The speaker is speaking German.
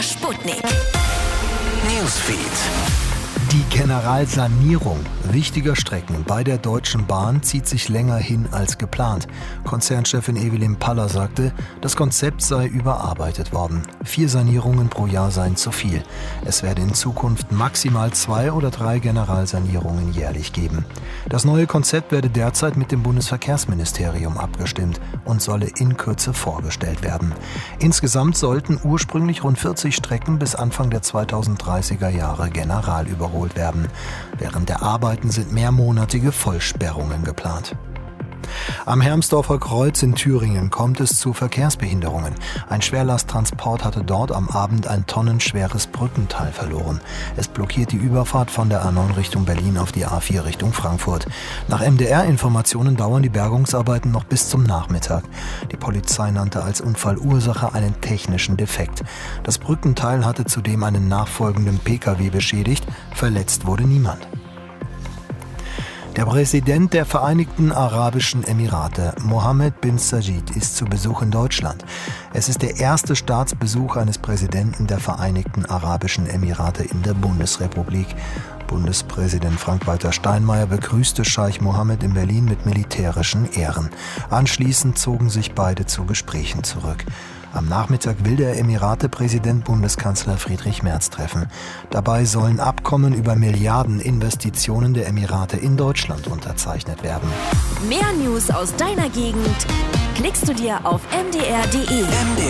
Sputnik. Newsfeed. Die Generalsanierung wichtiger Strecken bei der Deutschen Bahn zieht sich länger hin als geplant. Konzernchefin Evelyn Paller sagte, das Konzept sei überarbeitet worden. 4 Sanierungen pro Jahr seien zu viel. Es werde in Zukunft maximal 2 oder 3 Generalsanierungen jährlich geben. Das neue Konzept werde derzeit mit dem Bundesverkehrsministerium abgestimmt und solle in Kürze vorgestellt werden. Insgesamt sollten ursprünglich rund 40 Strecken bis Anfang der 2030er Jahre general überholt werden. Während der Arbeiten sind mehrmonatige Vollsperrungen geplant. Am Hermsdorfer Kreuz in Thüringen kommt es zu Verkehrsbehinderungen. Ein Schwerlasttransport hatte dort am Abend ein tonnenschweres Brückenteil verloren. Es blockiert die Überfahrt von der A9 Richtung Berlin auf die A4 Richtung Frankfurt. Nach MDR-Informationen dauern die Bergungsarbeiten noch bis zum Nachmittag. Die Polizei nannte als Unfallursache einen technischen Defekt. Das Brückenteil hatte zudem einen nachfolgenden Pkw beschädigt. Verletzt wurde niemand. Der Präsident der Vereinigten Arabischen Emirate, Mohammed bin Zayed, ist zu Besuch in Deutschland. Es ist der erste Staatsbesuch eines Präsidenten der Vereinigten Arabischen Emirate in der Bundesrepublik. Bundespräsident Frank-Walter Steinmeier begrüßte Scheich Mohammed in Berlin mit militärischen Ehren. Anschließend zogen sich beide zu Gesprächen zurück. Am Nachmittag will der Emirate-Präsident Bundeskanzler Friedrich Merz treffen. Dabei sollen Abkommen über Milliardeninvestitionen der Emirate in Deutschland unterzeichnet werden. Mehr News aus deiner Gegend klickst du dir auf mdr.de.